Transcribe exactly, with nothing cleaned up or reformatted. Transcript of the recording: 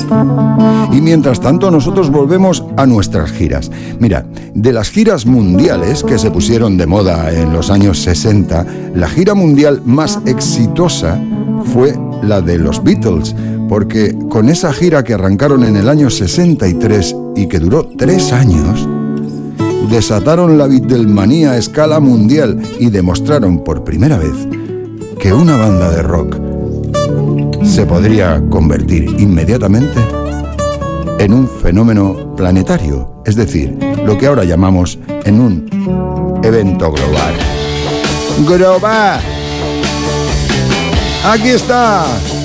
Y mientras tanto nosotros volvemos a nuestras giras. Mira, de las giras mundiales que se pusieron de moda en los años sesenta, la gira mundial más exitosa fue la de los Beatles, porque con esa gira que arrancaron en el año sesenta y tres y que duró tres años, desataron la Beatlemanía a escala mundial y demostraron por primera vez que una banda de rock se podría convertir inmediatamente en un fenómeno planetario, es decir, lo que ahora llamamos en un evento global. ¡Global! ¡Aquí está!